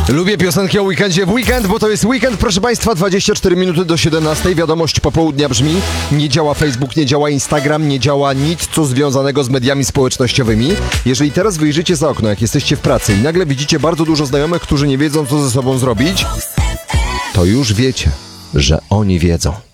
Lubię piosenki o weekendzie w weekend, bo to jest weekend, proszę Państwa, 24 minuty do 17. Wiadomość popołudnia brzmi: nie działa Facebook, nie działa Instagram, nie działa nic, co związanego z mediami społecznościowymi. Jeżeli teraz wyjrzycie za okno, jak jesteście w pracy i nagle widzicie bardzo dużo znajomych, którzy nie wiedzą, co ze sobą zrobić, to już wiecie, że oni wiedzą.